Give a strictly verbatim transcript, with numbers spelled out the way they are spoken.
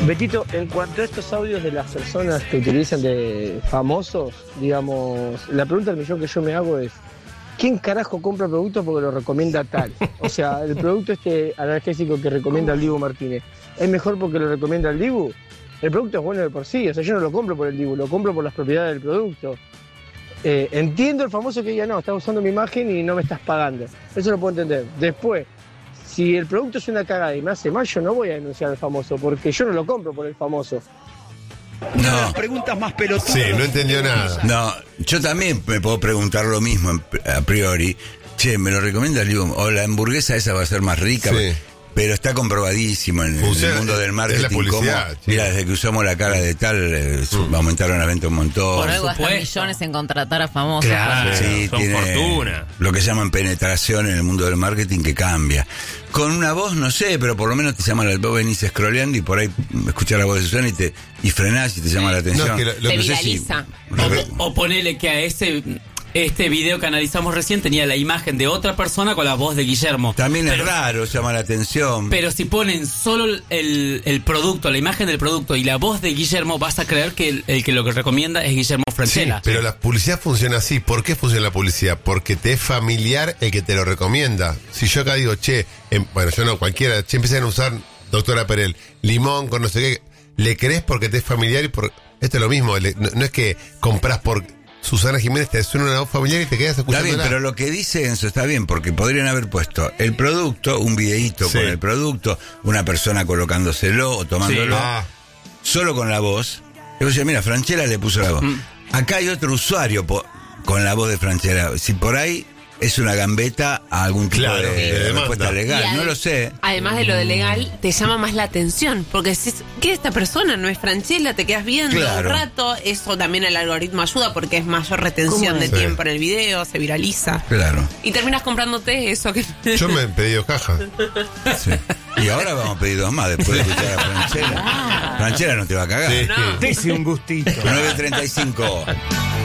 Betito, en cuanto a estos audios de las personas que utilizan de famosos, digamos, la pregunta del millón que yo me hago es, ¿quién carajo compra productos porque lo recomienda tal? O sea, el producto este analgésico que recomienda el Dibu Martínez, ¿es mejor porque lo recomienda el Dibu? El producto es bueno de por sí, o sea, yo no lo compro por el Dibu, lo compro por las propiedades del producto. Eh, entiendo el famoso que diga, no, estás usando mi imagen y no me estás pagando. Eso lo puedo entender. Después, si el producto es una cagada y me hace mal, yo no voy a denunciar al famoso, porque yo no lo compro por el famoso. No. Una de las preguntas más pelotudas. Sí, no entendió nada. No, yo también me puedo preguntar lo mismo a priori. Che, me lo recomienda el Dibu, o la hamburguesa esa va a ser más rica. Sí. Pero está comprobadísimo en, O sea, en el mundo del marketing. es la publicidad, Cómo, sí. mira, desde que usamos la cara de tal, eh, Mm. aumentaron la venta un montón. Por algo gastan supuesto. millones en contratar a famosos. Claro. Sí, son tiene fortuna. lo que llaman penetración en el mundo del marketing que cambia. Con una voz, no sé, pero por lo menos te llama la vos venís scrolleando y por ahí escuchás la voz de Susana y te y frenás y te llama la atención. No, es que lo- lo Se que sé si- viraliza. O, o ponele que a ese este video que analizamos recién tenía la imagen de otra persona con la voz de Guillermo. También pero, es raro, llama la atención. Pero si ponen solo el, el producto, la imagen del producto y la voz de Guillermo, vas a creer que el, el que lo que recomienda es Guillermo Sí, Francella. pero la publicidad funciona así. ¿Por qué funciona la publicidad? Porque te es familiar el que te lo recomienda. Si yo acá digo, che, em, bueno, yo no, cualquiera, che, empiezan a usar, doctora Perel, limón con no sé qué, le crees porque te es familiar y por... Esto es lo mismo, le- no, no es que compras por... Susana Jiménez te suena una voz familiar y te quedas Está escuchando. bien, pero lo que dice Enzo está bien, porque podrían haber puesto el producto, un videíto Sí. con el producto, una persona colocándoselo o tomándolo, Sí. Ah. solo con la voz. Y vos decís, mira, Francella le puso la voz. Mm. Acá hay otro usuario po- con la voz de Francella. Si por ahí es una gambeta a algún tipo Claro, de, de de demanda. respuesta Y legal, ade- no lo sé. Además de lo de legal, te llama más la atención. Porque si es, ¿qué esta persona? No es Francella, te quedas viendo Claro. un rato. Eso también el algoritmo ayuda porque es mayor retención de Sí. tiempo en el video, se viraliza. Claro. Y terminas comprándote eso que. Yo me he pedido caja. Sí. Y ahora vamos a pedir dos más después de escuchar a Francella. Francella no te va a cagar. Sí. No. Dese un gustito. nueve treinta y cinco.